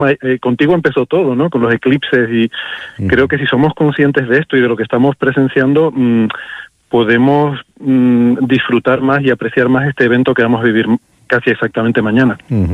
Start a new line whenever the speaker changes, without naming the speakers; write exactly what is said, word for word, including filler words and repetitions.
eh, contigo empezó todo, ¿no? Con los eclipses y uh-huh. creo que si somos conscientes de esto y de lo que estamos presenciando, mmm, podemos mmm, disfrutar más y apreciar más este evento que vamos a vivir casi exactamente mañana. Uh-huh.